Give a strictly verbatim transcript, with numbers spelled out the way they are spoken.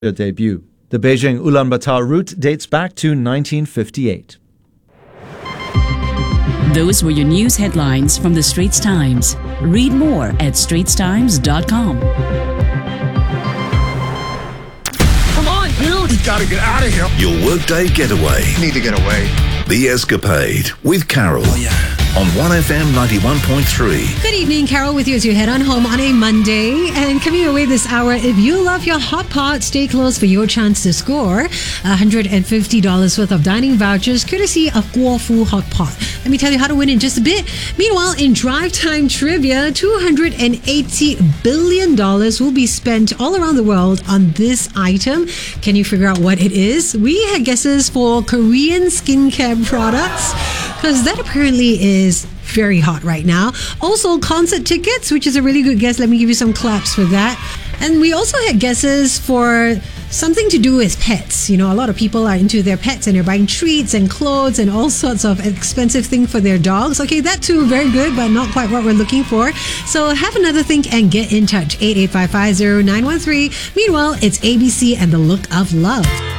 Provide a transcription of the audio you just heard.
their debut. The Beijing-Ulaanbaatar route dates back to nineteen fifty-eight. Those were your news headlines from the Straits Times. Read more at straits times dot com. Come on, dude! You gotta get out of here. Your workday getaway. Need to get away. The Escapade with Carol. Oh, yeah. On one F M ninety-one point three. Good evening, Carol with you as you head on home on a Monday. And coming your way this hour, if you love your hot pot, stay close for your chance to score one hundred fifty dollars worth of dining vouchers courtesy of Guo Fu Hot Pot. Let me tell you how to win in just a bit. Meanwhile, in Drive Time Trivia, two hundred eighty billion dollars will be spent all around the world on this item. Can you figure out what it is? We had guesses for Korean skincare products, because that apparently is very hot right now. Also, concert tickets, which is a really good guess. Let me give you some claps for that. And we also had guesses for something to do with pets. You know, a lot of people are into their pets and they're buying treats and clothes and all sorts of expensive things for their dogs. Okay, that too, very good, but not quite what we're looking for. So have another think and get in touch. eight eight five five zero nine one three. Meanwhile, it's A B C and the Look of Love.